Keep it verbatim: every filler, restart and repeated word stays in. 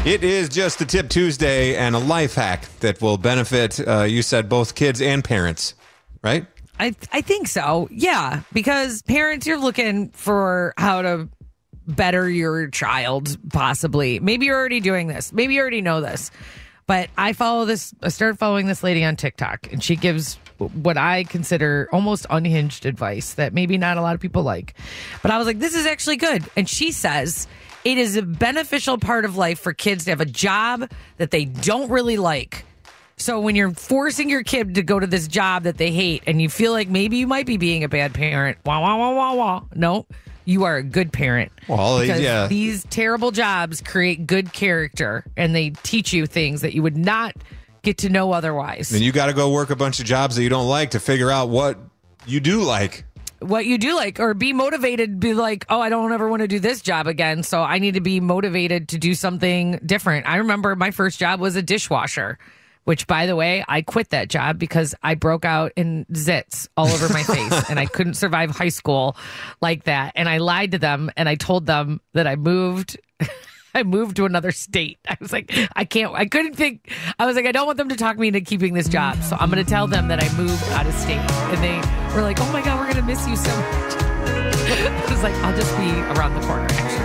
It is just a Tip Tuesday and a life hack that will benefit, uh, you said, both kids and parents, right? I I think so. Yeah, because parents, you're looking for how to better your child, possibly. Maybe you're already doing this. Maybe you already know this. But I follow this, I started following this lady on TikTok, and she gives what I consider almost unhinged advice that maybe not a lot of people like. But I was like, this is actually good. And she says it is a beneficial part of life for kids to have a job that they don't really like. So when you're forcing your kid to go to this job that they hate and you feel like maybe you might be being a bad parent, wah, wah, wah, wah, wah. No, you are a good parent. Well, because yeah. these terrible jobs create good character and they teach you things that you would not get to know otherwise. Then you got to go work a bunch of jobs that you don't like to figure out what you do like. What you do like, or be motivated, be like, oh, I don't ever want to do this job again. So I need to be motivated to do something different. I remember my first job was a dishwasher, which, by the way, I quit that job because I broke out in zits all over my face and I couldn't survive high school like that. And I lied to them and I told them that I moved. I moved to another state. I was like, I can't, I couldn't think. I was like, I don't want them to talk me into keeping this job. So I'm going to tell them that I moved out of state. And they were like, oh my God, we're going to miss you so much. I was like, I'll just be around the corner, actually.